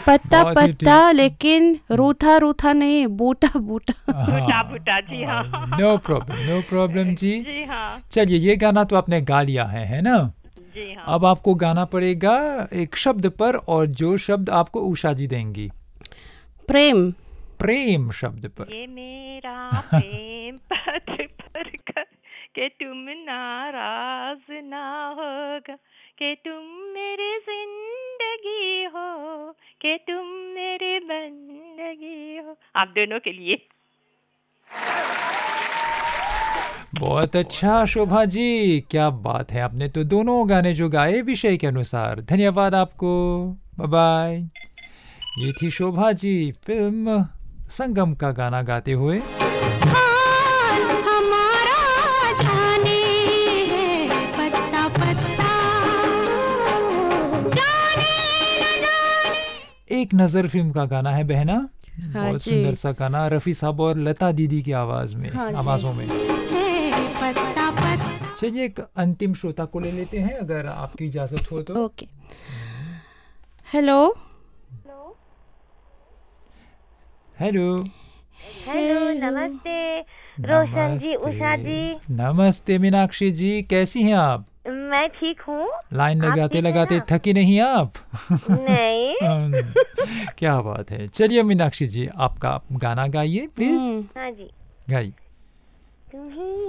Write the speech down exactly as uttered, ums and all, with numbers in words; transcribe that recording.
पत्ता बहुत ही पत्ता ठीक। लेकिन रूठा रूठा नहीं, बूटा बूटा। बूटा बूटा, जी हाँ। नो प्रॉब्लम, नो प्रॉब्लम जी। जी हाँ, चलिए, ये गाना तो आपने गा लिया है है ना? जी हाँ। अब आपको गाना पड़ेगा एक शब्द पर, और जो शब्द आपको उषा जी देंगी प्रेम। प्रेम शब्द पर। ये मेरा प्रेम पत्र पर कर के तुम नाराज ना होगा, के तुम मेरी जिंदगी हो, के तुम मेरी बंदगी हो। आप दोनों के लिए। बहुत अच्छा शोभा जी, क्या बात है, आपने तो दोनों गाने जो गाए विषय के अनुसार। धन्यवाद आपको, बाय बाय। ये थी शोभा जी फिल्म संगम का गाना गाते हुए। हाल हमारा जाने है पत्ता पत्ता, जाने न जाने। एक नजर फिल्म का गाना है बहना, हाँ बहुत जी। सुंदर सा गाना, रफी साहब और लता दीदी की आवाज में, हाँ जी। आवाजों में। पत्ता पत्ता। चलिए, एक अंतिम श्रोता को ले लेते हैं, अगर आपकी इजाजत हो तो। ओके। Hello hello. हेलो, नमस्ते रोशन जी, उषा जी। नमस्ते मीनाक्षी जी, कैसी हैं आप? मैं ठीक हूँ। लाइन आप लगाते ठीक हैं लगाते ना? थकी नहीं आप? नहीं। हम्म, क्या बात है। चलिए मीनाक्षी जी, आपका गाना गाइए प्लीज। हम्म, हाँ जी। गाइए। तुम्हें